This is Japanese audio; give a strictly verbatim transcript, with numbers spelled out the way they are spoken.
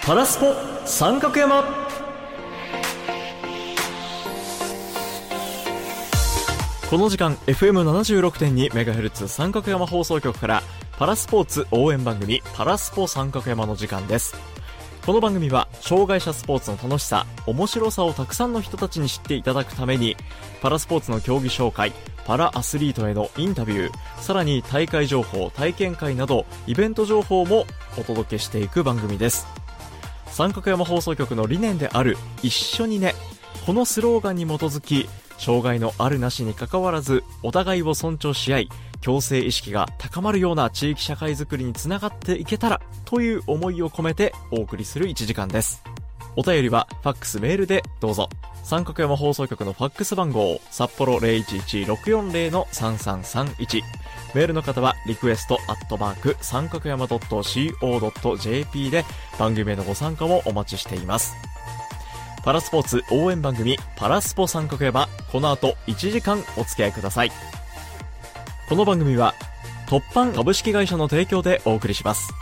パラスポ三角山。この時間 エフエムななじゅうろくてんにメガヘルツ 三角山放送局からパラスポーツ応援番組パラスポ三角山の時間です。この番組は障害者スポーツの楽しさ、面白さをたくさんの人たちに知っていただくために、パラスポーツの競技紹介、パラアスリートへのインタビュー、さらに大会情報、体験会などイベント情報もお届けしていく番組です。三角山放送局の理念である一緒にね、このスローガンに基づき、障害のあるなしに関わらずお互いを尊重し合い、共生意識が高まるような地域社会づくりにつながっていけたらという思いを込めてお送りするいちじかんです。お便りはファックスメールでどうぞ。三角山放送局のファックス番号札幌 ゼロいちいちろくよんゼロのさんさんさんいち、メールの方はリクエストアットマーク三角山 .コム ドット ジェーピー で番組へのご参加もお待ちしています。パラスポーツ応援番組パラスポ三角山、この後いちじかんお付き合いください。この番組は突破株式会社の提供でお送りします。